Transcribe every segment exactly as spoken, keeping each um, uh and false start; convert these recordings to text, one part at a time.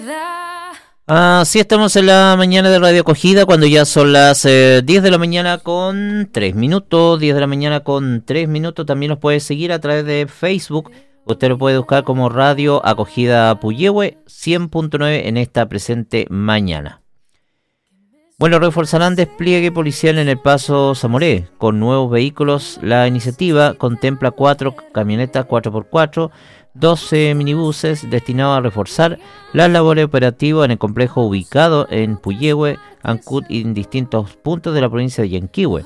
Así estamos en la mañana de Radio Acogida, cuando ya son las eh, diez de la mañana con tres minutos, diez de la mañana con tres minutos. También nos puede seguir a través de Facebook. Usted lo puede buscar como Radio Acogida Puyehue cien punto nueve en esta presente mañana. Bueno, reforzarán despliegue policial en el Paso Zamoré con nuevos vehículos. La iniciativa contempla cuatro camionetas cuatro por cuatro, doce minibuses destinados a reforzar las labores operativas en el complejo ubicado en Puyehue, Ancud y en distintos puntos de la provincia de Yanquihue.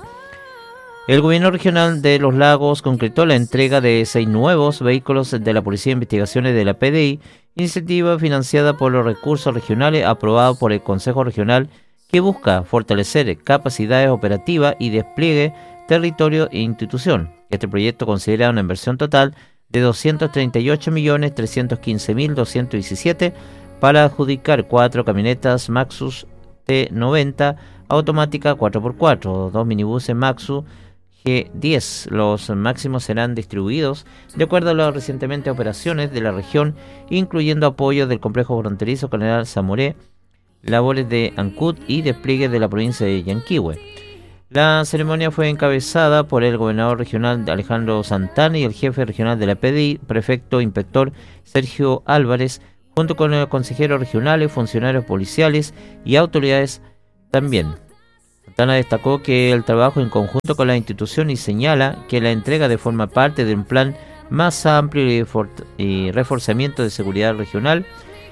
El gobierno regional de Los Lagos concretó la entrega de seis nuevos vehículos de la Policía de Investigaciones de la P D I, iniciativa financiada por los recursos regionales aprobados por el Consejo Regional, que busca fortalecer capacidades operativas y despliegue territorio e institución. Este proyecto considera una inversión total de doscientos treinta y ocho millones trescientos quince mil doscientos diecisiete para adjudicar cuatro camionetas Maxus T noventa automática cuatro por cuatro, dos minibuses Maxus G diez. Los máximos serán distribuidos de acuerdo a las recientemente operaciones de la región, incluyendo apoyo del complejo fronterizo General Zamoré, labores de Ancud y despliegue de la provincia de Yanquihue. La ceremonia fue encabezada por el gobernador regional Alejandro Santana y el jefe regional de la P D I, prefecto inspector Sergio Álvarez, junto con los consejeros regionales, funcionarios policiales y autoridades también. Santana destacó que el trabajo en conjunto con la institución y señala que la entrega de forma parte de un plan más amplio y, for- y reforzamiento de seguridad regional.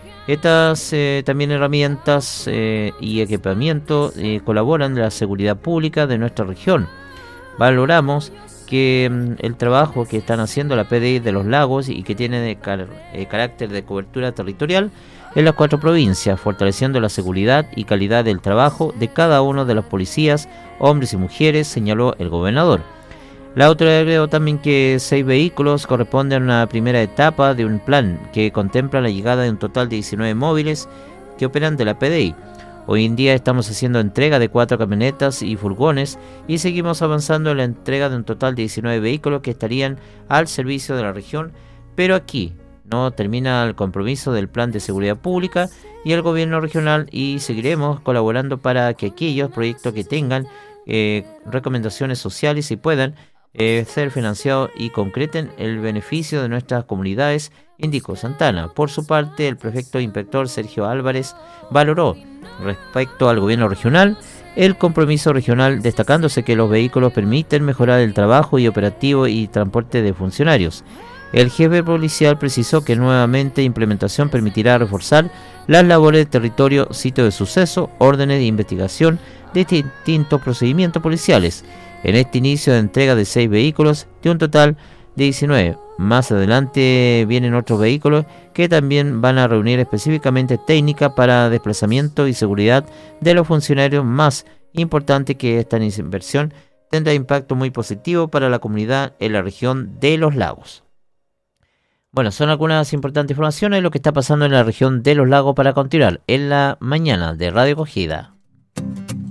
Estas eh, también herramientas eh, y equipamiento eh, colaboran en la seguridad pública de nuestra región. Valoramos que mm, el trabajo que están haciendo la P D I de Los Lagos y que tiene de car- eh, carácter de cobertura territorial en las cuatro provincias, fortaleciendo la seguridad y calidad del trabajo de cada uno de los policías, hombres y mujeres, señaló el gobernador. La autoridad agregó también que seis vehículos corresponden a una primera etapa de un plan que contempla la llegada de un total de diecinueve móviles que operan de la P D I. Hoy en día estamos haciendo entrega de cuatro camionetas y furgones y seguimos avanzando en la entrega de un total de diecinueve vehículos que estarían al servicio de la región, pero aquí no termina el compromiso del plan de seguridad pública y el gobierno regional, y seguiremos colaborando para que aquellos proyectos que tengan eh, recomendaciones sociales y puedan Eh, ser financiados y concreten el beneficio de nuestras comunidades, indicó Santana. Por su parte, el prefecto inspector Sergio Álvarez valoró respecto al gobierno regional el compromiso regional, destacándose que los vehículos permiten mejorar el trabajo y operativo y transporte de funcionarios. El jefe policial precisó que nuevamente implementación permitirá reforzar las labores de territorio, sitio de suceso, órdenes de investigación de distintos procedimientos policiales en este inicio de entrega de seis vehículos de un total de diecinueve. Más adelante vienen otros vehículos que también van a reunir específicamente técnica para desplazamiento y seguridad de los funcionarios. Más importante que esta inversión tendrá impacto muy positivo para la comunidad en la región de Los Lagos. Bueno, son algunas importantes informaciones de lo que está pasando en la región de Los Lagos para continuar en la mañana de Radio Acogida.